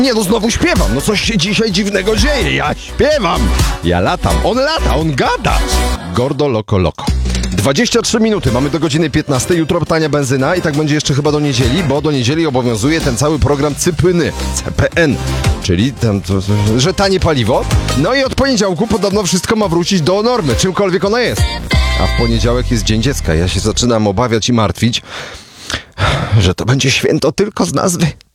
Nie no, znowu śpiewam, no coś się dzisiaj dziwnego dzieje, ja śpiewam, ja latam, on gada. Gordo Loco Loco. 23 minuty, mamy do godziny 15, jutro tania benzyna i tak będzie jeszcze chyba do niedzieli, bo do niedzieli obowiązuje ten cały program Cypyny, CPN, czyli tam, że tanie paliwo. No i od poniedziałku podobno wszystko ma wrócić do normy, czymkolwiek ona jest. A w poniedziałek jest Dzień Dziecka, ja się zaczynam obawiać i martwić, że to będzie święto tylko z nazwy.